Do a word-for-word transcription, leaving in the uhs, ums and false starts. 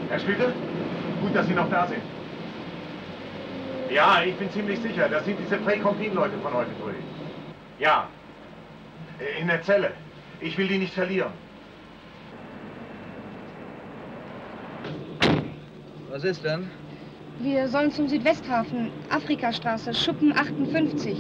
Herr Schütte? Gut, dass Sie noch da sind. Ja, ich bin ziemlich sicher, das sind diese Präkompin-Leute von heute früh. Ja. In der Zelle. Ich will die nicht verlieren. Was ist denn? Wir sollen zum Südwesthafen, Afrikastraße, Schuppen achtundfünfzig.